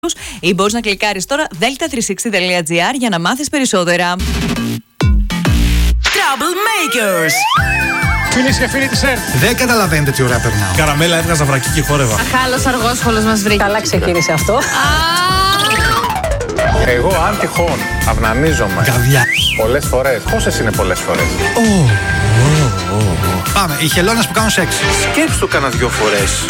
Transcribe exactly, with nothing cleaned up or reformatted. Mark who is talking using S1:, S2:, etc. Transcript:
S1: ή μπορείς να κλικάρεις τώρα delta τριακόσια εξήντα τελεία gr για να μάθεις περισσότερα.
S2: Troublemakers.
S3: Φίλες και φίλοι της ΕΡΤ.
S4: Δεν καταλαβαίνετε τι ωραία περνάω.
S5: Καραμέλα, έβγαζα βρακί και χόρευα.
S6: Αχάλος αργόσχολος μας βρήκε.
S7: Καλά ξεκίνησε αυτό.
S3: Εγώ αν τυχόν αυνανίζομαι
S4: Καβιά.
S3: πολλές φορές. Πόσες είναι πολλές φορές?
S4: Πάμε, οι χελώνες που κάνουν σεξ.
S8: Σκέψου το κάνα δυο φορές.